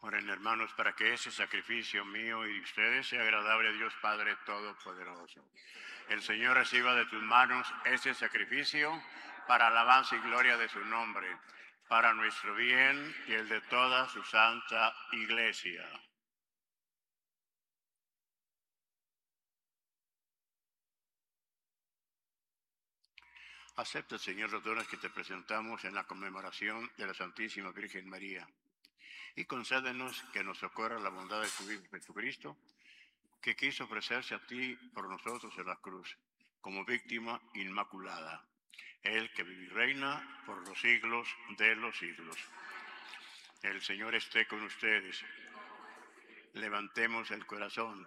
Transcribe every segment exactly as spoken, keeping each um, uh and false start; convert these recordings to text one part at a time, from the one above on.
Oren, hermanos, para que ese sacrificio mío y de ustedes sea agradable a Dios Padre Todopoderoso. El Señor reciba de tus manos ese sacrificio para alabanza y gloria de su nombre, para nuestro bien y el de toda su santa Iglesia. Acepta, Señor, los dones que te presentamos en la conmemoración de la Santísima Virgen María, y concédenos que nos socorra la bondad de tu Hijo Jesucristo, que quiso ofrecerse a ti por nosotros en la cruz, como víctima inmaculada. Él que vive y reina por los siglos de los siglos. El Señor esté con ustedes. Levantemos el corazón.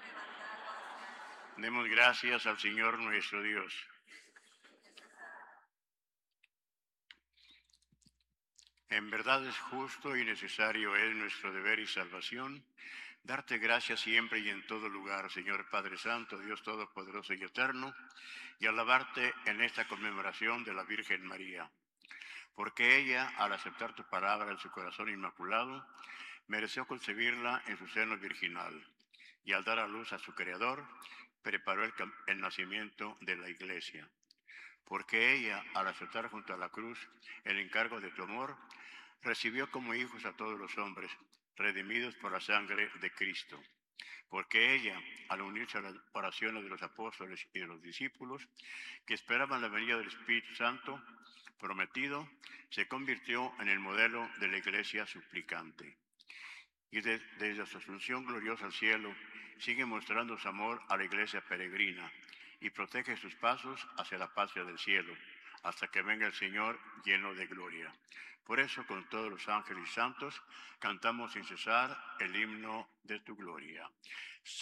Demos gracias al Señor nuestro Dios. En verdad es justo y necesario, es nuestro deber y salvación, darte gracias siempre y en todo lugar, Señor Padre Santo, Dios Todopoderoso y Eterno, y alabarte en esta conmemoración de la Virgen María, porque ella, al aceptar tu palabra en su corazón inmaculado, mereció concebirla en su seno virginal, y al dar a luz a su Creador, preparó el, el nacimiento de la Iglesia. Porque ella, al aceptar junto a la cruz el encargo de tu amor, recibió como hijos a todos los hombres, redimidos por la sangre de Cristo. Porque ella, al unirse a las oraciones de los apóstoles y de los discípulos, que esperaban la venida del Espíritu Santo prometido, se convirtió en el modelo de la Iglesia suplicante. Y de, desde su asunción gloriosa al cielo, sigue mostrando su amor a la Iglesia peregrina y protege sus pasos hacia la patria del cielo, hasta que venga el Señor lleno de gloria. Por eso, con todos los ángeles y santos, cantamos sin cesar el himno de tu gloria.